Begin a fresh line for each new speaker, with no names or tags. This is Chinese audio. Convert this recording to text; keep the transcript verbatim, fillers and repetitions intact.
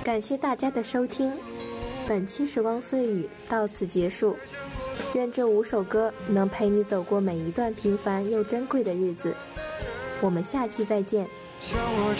感谢大家的收听，本期时光碎语到此结束。愿这五首歌能陪你走过每一段平凡又珍贵的日子。我们下期再见。
像我